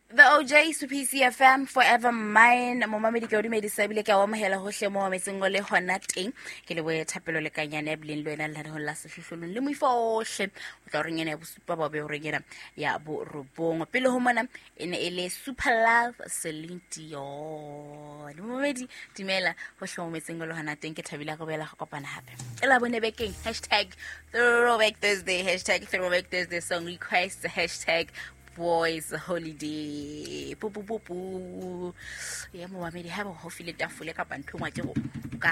The OJs to PCFM forever mine momamedi ke o dumedi sabile ke a omhela hohle mo metseng le hona teng ke le boe thapelo le kanyane bleng lo ena la ho la sehlohlolong le moifohle o tla reng ena ya bosupa ba be o reng ena ya bo robong pele ho mona ene ele Super Love Celine Dion momamedi dimela hohle mo metseng le hona teng ke thabile go bela go kopana hape e la bone bekeng #Throwback Thursday #Throwback Thursday song request #Boys holiday pu ya momamedi ha ba ho file tafole ka banthongwa ke go ka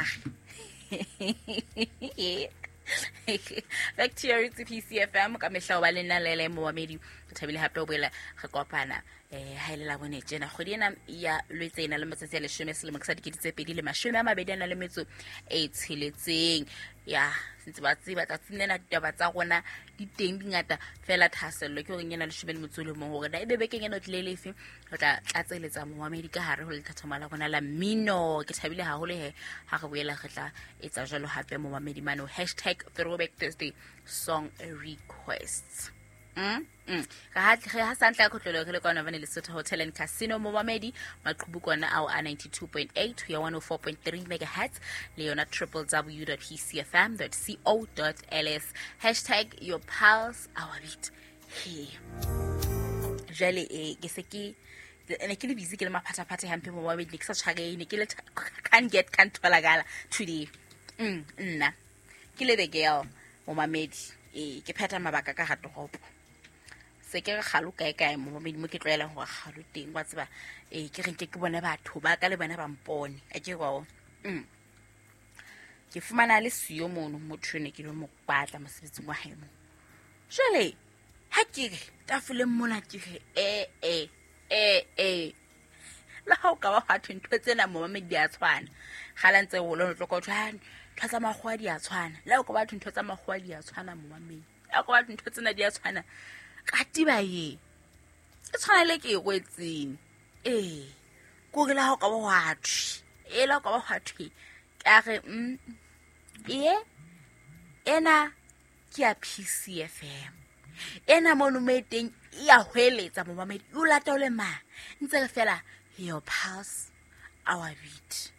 back to your PCFM ka mehla ba lena le momamedi ke thabile hape o boela re kopana ha ile la bone tsena go diena ya lwetsena le matsatsi a 10 selemo sa dikedi le 20 le metso e tsheletseng ya sentse ba tseba tsa tsinena ditaba tsa gona di teng dingata fela thasello ke go ngena le shebele motsolo mo gore da ebe bekeng eno tlelefe go tla tlatseletsa momamedi ka hare ho le thathamala gona la mino ke thabile ha hole he ha go boela ge tla etsa jalo hape momamedi mano #Throwback Thursday song requests ka ha santla go tlolo le kwana bane le Lesotho Hotel and Casino momamedi maqhubu kwana ao a 92.8 ya 104.3 megahertz le yona www.pcfm.co.ls #your pulse our beat he jale ke se ke ene ke le busy ke le maphathaphathe hampe momamedi ke sa tshwagene ke le can't tholagala today nna ke le the girl momamedi ke phetha mabaka ka gatoropo se ke galo kae momamedi mo ke tloela go galo teng wa tseba ke reng ke bone batho ba ka le bana ba mpone a ke go ke fumana le siyo mono mothone ke lo mo batla mosebetsing wa haemo jale ha ke tafole mona ke la ha o ka ba batho ntwe tsena momamedi a tshwana gala ntse go lo tloko tshwana tsa magwadi a tshwana la o ka batho ntwe tsa magwadi a tshwana momamedi a go batho ntwe tsena di a tshwana ka tiba ye e tshwana le ke go etseng go ke la ho ka ba wathi la ka ba wathi ka re ena ke a PCFM ena monumenteng ya hweletsa momamedi o lata o le ma ntse re fela your pulse our beat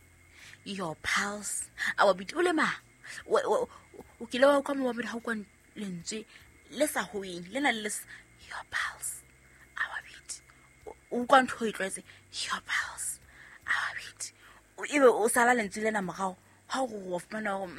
o le ma o kile wa kwa momamedi ha o kwa lentswe le sa hoeng le na le your pulse our beat o kwa ntho e tletse your pulse our beat o ibe o sala lentswe le na mogao ha go of mana go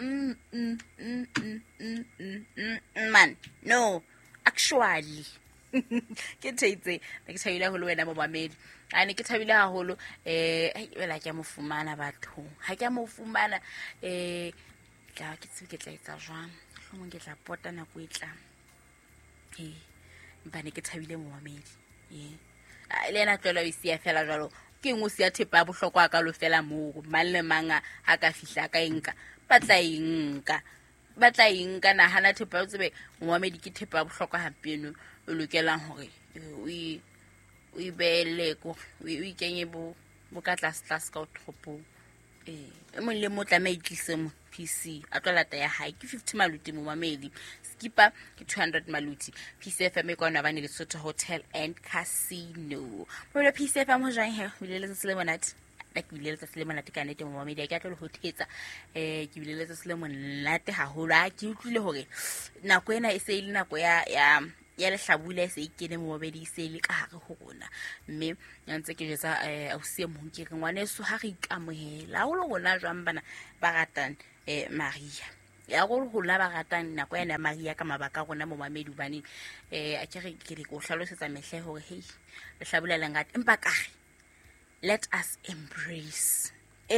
man no actually ke tseitse ke tshaile go le wena momamedi ane ke thabile haholo ela ke mo fumana batho ha ke mo fumana tla ke tswe ke tla etsa jwang go ke tla pota na go itla bane ke thabile momamedi le ena tlolo e sia fela jalo ke ngo sia thepa bohlokwa ka lo fela mo malle manga ha ka fihla ka enka batla inka na hana thepa o tsebe momamedi ke thepa bohlokwa hapeno o lokelang hore o ibele go o ikenye bo ka class ka tropo mo le mo tla maitlise mo PC a tolata ya hae ke 50 maluti momamedi skipa ke 200 maluti PCFM e kwana bane le Lesotho Hotel and Casino mo le PCFM ho jang he o le Selemonate ke biletsa Selemonate ka nete momamedi ke a tlo le hothetsa ke biletsa Selemonate haholo a ke utlwile hore nako ena e se ile nako ya lehlabula se ikene momamedi se ile ka hare ho rona mme ntse ke jetsa au se mong ke ngwane so ha re ikamohela o lo gona jwang bana ba ratang Maria ya go la ba ratang nako ya Maria ka mabaka gona momamedi bane a ke re ke go hlalosetsa mehle hore hey lehlabula la ngata empa ka let us embrace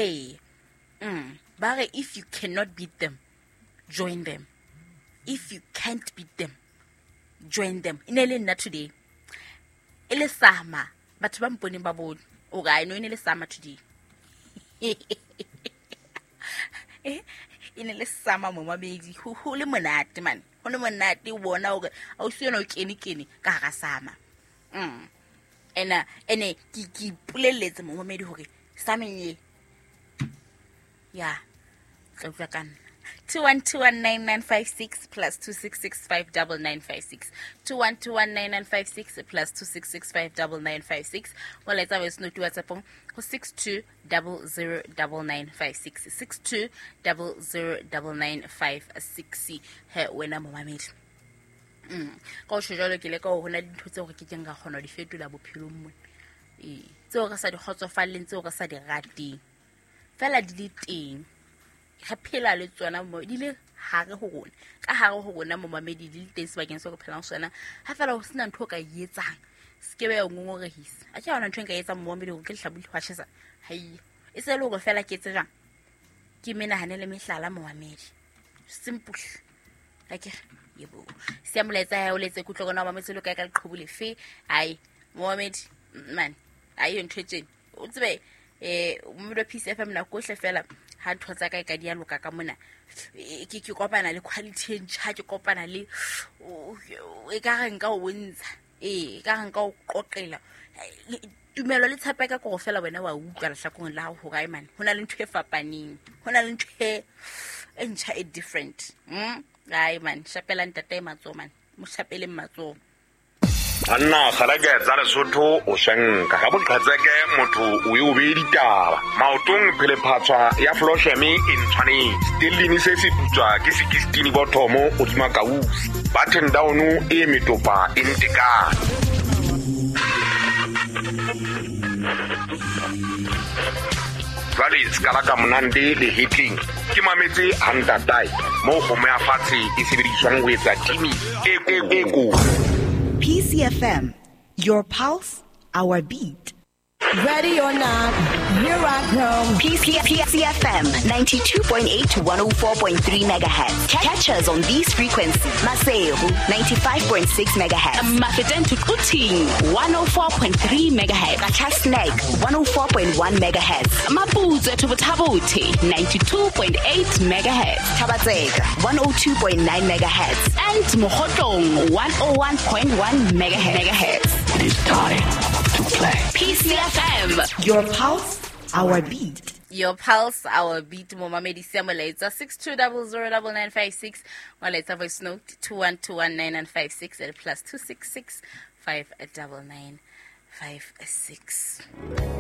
bare if you cannot beat them join them if you can't beat them join them inele nna today ele sama batho ba mpone ba bone o ga eno inele sama today inele sama momamedi ho le monate man ho le monate o bona hore a o siona o kene ka ga sama ene ki puleletse momamedi hore samenye ya tla kana 21219956 plus 26659956 21219956 plus 26659956 well let's always know to WhatsApp 62009956 62009956 he wena momamedi ka o shojalo ke le ka o hona dintho tse go ke teng ga gona di fetola bophelong mo tseo ka sa di khotsofalleng tseo ka sa di rateng fela di le teng ga phela le tsona mo di le hare ho rona ka hare ho rona momamedi di le teng sebakeng se go phelang sona ha fela ho sena ntho ka etsang se be ngongorehisa a tjha ona ntho nka etsa momamedi go ke hlabuli wa tshesa hai e se le go fela ke tse jang ke menahane le mehlala momamedi simple like yebo siamuletsa ya o letse ku tlogona ba metselo ka leqhobule fe ai momamedi man ai ntho tsene o tsebe mo do Peace FM na kohle fela ha thotsa ka ka dia loka ka mona ke kopana le quality and charge kopana le e ka ga nka o bontsha ka ga nka o qoqela tumelo le tshapeka go fela wena wa utlwa la hlakong la ho ga man hona le ntho e fapaneng hona le ntho e ntjha e different ai man shapela ntate matso man mo shapele matso Anna khalaga tsa Lesotho o shanka ga botlhatseke motho o yo be ditaba maotong phele phatswa ya flosheme in tshwane stilini se se putswa ke 16 bothomo o dima kausi button down e metopa intikana Vale skala ka monande le hitting ke mametse hantatai mo go me afatse e sebediswang ho etsa timi e go PCFM, your pulse, our beat. Ready or not, here I come. PCFM 92.8 to 104.3 megahertz. Catch us on these frequencies. Maseru 95.6 megahertz. Mafeten to Kuting 104.3 megahertz. Kachasnek 104.1 megahertz. Mapuze to Butabuti 92.8 megahertz. Tabatsega 102.9 megahertz. And Mohotong 101.1 megahertz. It is time to play. PCFM, your pulse, our beat. Your pulse, our beat. Momamedi Siamuletsa 62009956. Well, it's a voice note 21219956 and plus 266 59956.